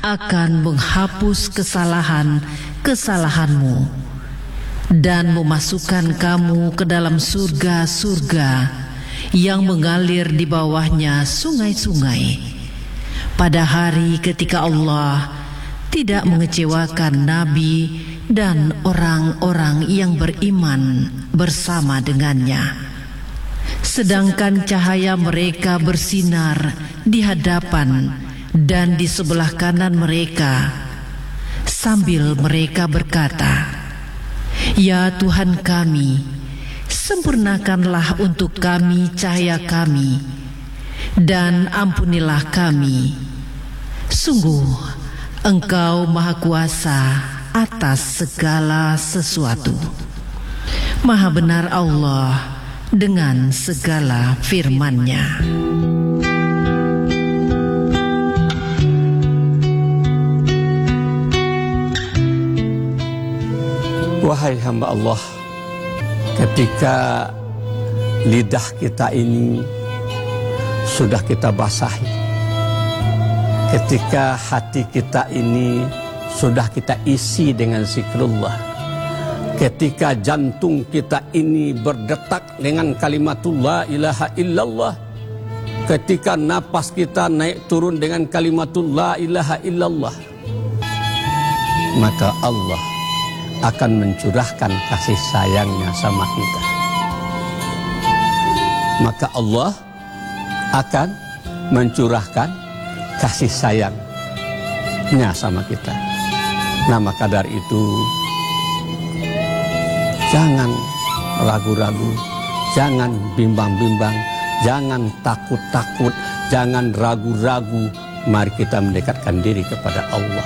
akan menghapus kesalahan-kesalahanmu dan memasukkan kamu ke dalam surga-surga yang mengalir di bawahnya sungai-sungai pada hari ketika Allah tidak mengecewakan Nabi dan orang-orang yang beriman bersama dengannya, sedangkan cahaya mereka bersinar di hadapan dan di sebelah kanan mereka, sambil mereka berkata, "Ya Tuhan kami, sempurnakanlah untuk kami cahaya kami, dan ampunilah kami. Sungguh Engkau Maha Kuasa atas segala sesuatu. Maha benar Allah dengan segala firman-Nya." Wahai hamba Allah, ketika lidah kita ini sudah kita basahi, ketika hati kita ini sudah kita isi dengan zikrullah, ketika jantung kita ini berdetak dengan kalimatul la ilaha illallah, ketika napas kita naik turun dengan kalimatul la ilaha illallah, maka Allah akan mencurahkan kasih sayangnya sama kita. Maka Allah akan mencurahkan kasih sayangnya sama kita. Nah, maka dari itu jangan ragu-ragu, jangan bimbang-bimbang, jangan takut-takut, jangan ragu-ragu. Mari kita mendekatkan diri kepada Allah.